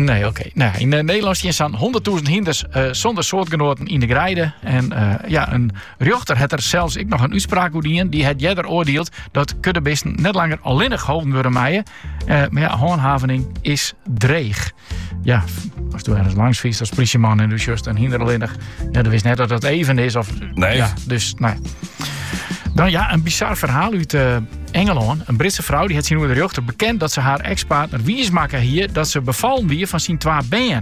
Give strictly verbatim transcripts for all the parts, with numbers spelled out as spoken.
Nee, oké. Okay. Nou, in uh, Nederland staan honderdduizend hinders uh, zonder soortgenoten in de grijde. En uh, ja, een rechter had er zelfs ik nog een uitspraak over die. Die had jeder oordeeld dat kuddebeesten net langer alleenig gehouden worden maaien. Uh, maar ja, handhaving is dreig. Ja, als je ergens langs fietst als politieman en dus juist een hinder alleenig. Ja, dan wist net dat dat even is. Of, nee. Ja, dus, nou. Dan ja, een bizar verhaal uit uh, Engeland. Een Britse vrouw die had zien hoe de rechter bekend dat ze haar ex-partner wijsmaken hier dat ze bevallen weer van zijn twee benen.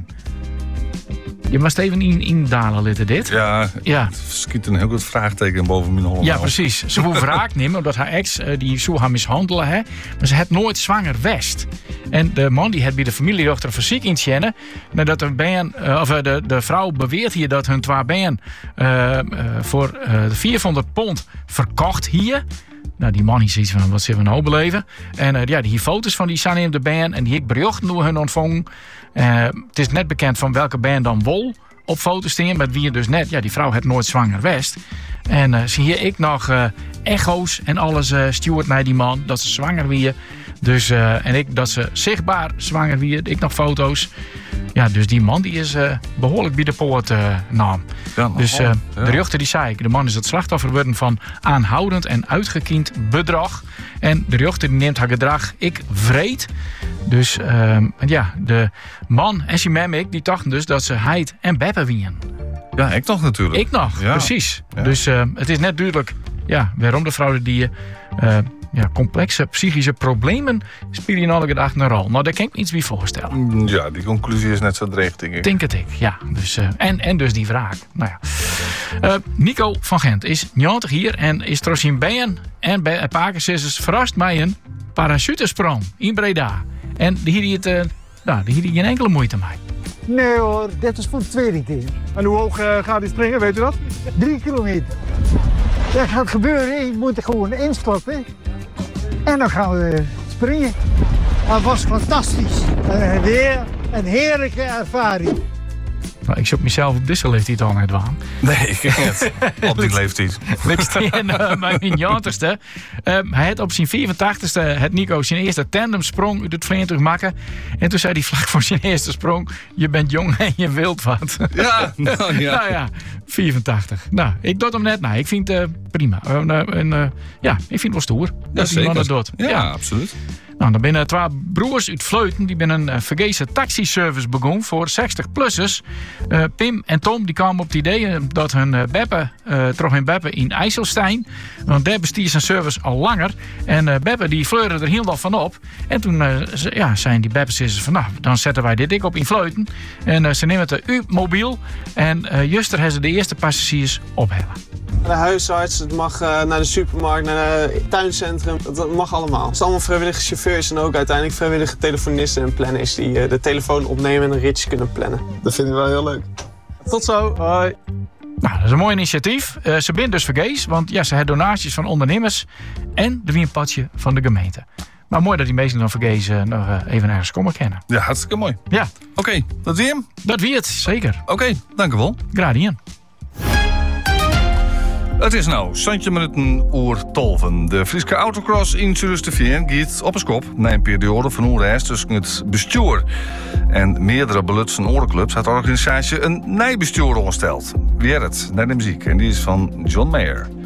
Je mag even in, indalen, litten dit. Ja, ja, het schiet een heel goed vraagteken boven mijn holland. Ja, precies. Ze wil wraak nemen omdat haar ex uh, die zou haar mishandelen. Hè? Maar ze had nooit zwanger west. En de man die had bij de familiedochter fysiek inschannen. Nadat de, been, uh, of, uh, de, de vrouw beweert hier dat hun twee benen uh, uh, voor uh, vierhonderd pond verkocht hier. Nou, die man is iets van, wat zullen we nou beleven? En uh, ja, die hier foto's van die staan in de band. En die ik berichten door hun ontvangen. Uh, het is net bekend van welke band dan wol op foto's staan. Maar wie dus net, ja, die vrouw had nooit zwanger west. En uh, zie hier ik nog uh, echo's en alles uh, stuurt naar die man dat ze zwanger weer. Dus, uh, en ik dat ze zichtbaar zwanger weer. Ik nog foto's. Ja, dus die man die is uh, behoorlijk bij de poort uh, nam. Ja, dus uh, ja. De rechter die zei ik, de man is het slachtoffer geworden van aanhoudend en uitgekiend bedrog. En de rechter die neemt haar gedrag ik vreed. Dus uh, ja, de man en zijn mem ik, die dachten dus dat ze Heid en Beppe wien. Ja, ik nog natuurlijk. Ik nog, ja. Precies. Ja. Dus uh, het is net duidelijk ja, waarom de vrouw die uh, ja, complexe psychische problemen spelen alle gedacht een rol. Nou, daar kan ik me iets bij voorstellen. Ja, die conclusie is net zo dreig, denk ik. Denk het ik, ja. Dus, uh, en, en dus die vraag. Nou ja. Uh, Nico van Gent is negentig hier en is trouwens in been en bij Pakensissers verrast mij een parachutesprong in Breda. En die hier het, uh, nou, die hier geen enkele moeite mee. Nee hoor, dit is voor de tweede keer. En hoe hoog uh, gaat hij springen, weet u dat? Drie kilometer. Dat gaat gebeuren, je moet er gewoon instorten. En dan gaan we springen. Dat was fantastisch. En weer een heerlijke ervaring. Nou, ik zoek mezelf op deze leeftijd al net waan. Nee, ik niet. Op die leeftijd. Ik steen uh, mijn negentigste. Uh, hij had op zijn vierentachtigste het Nico zijn eerste tandemsprong uit het vliegtuig maken. En toen zei hij vlak voor zijn eerste sprong: je bent jong en je wilt wat. Ja, nou ja. Nou ja, vierentachtig. Nou, ik doe hem net. Nou, ik vind het uh, prima. Uh, uh, uh, ja, ik vind het wel stoer. Ja, dat die man dat doet. Ja, ja, absoluut. Nou, dan binnen twee broers uit Vleuten die binnen een uh, vergezen taxiservice begon voor zestig-plussers. Uh, Pim en Tom die kwamen op het idee dat hun uh, Beppe, uh, toch in Beppe in IJsselstein. Want daar bestiert zijn service al langer. En uh, Beppe die fleurde er heel wat van op. En toen uh, ze, ja, zijn die Beppe-zissers van nou, dan zetten wij dit dik op in Vleuten. En uh, ze nemen het U-mobiel. En uh, juster hebben ze de eerste passagiers ophellen. De huisarts, het mag uh, naar de supermarkt, naar het tuincentrum. Dat mag allemaal. Het zijn allemaal vrijwillige chauffeurs en ook uiteindelijk vrijwillige telefonisten en planners die uh, de telefoon opnemen en een ritje kunnen plannen. Dat vind ik wel heel leuk. Tot zo, hoi. Nou, dat is een mooi initiatief. Uh, ze bent dus vergees, want ja, ze hebben donaties van ondernemers en de wienpadje van de gemeente. Maar mooi dat die meesten dan vergees uh, nog uh, even ergens komen kennen. Ja, hartstikke mooi. Ja. Oké, okay, dat wie hem? Dat wie het, zeker. Oké, okay, dank u wel. Gradien. Het is nou Santje minuten oer tolven. De Frieske Autocross in tweeduizend vier gaat op een skop na een periode van onreis tussen het bestuur en meerdere belutsen oorclubs had de organisatie een nijbestuur ongesteld. Weer het naar de muziek en die is van John Mayer.